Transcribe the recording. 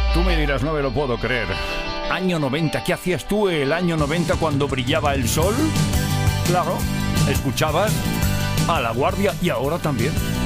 Tú me dirás, no me lo puedo creer. Año 90, ¿qué hacías tú el año 90 cuando brillaba el sol? Claro, escuchabas a La Guardia y ahora también.